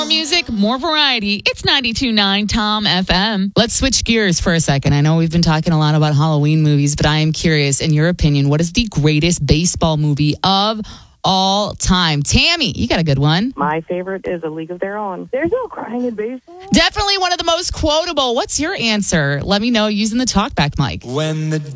More music, more variety. It's 92.9 Tom FM. Let's switch gears for a second. I know we've been talking a lot about Halloween movies, but I am curious, in your opinion, what is the greatest baseball movie of all time? Tammy, you got a good one. My favorite is A League of Their Own. There's no crying in baseball. Definitely one of the most quotable. What's your answer? Let me know using the talkback mic. When the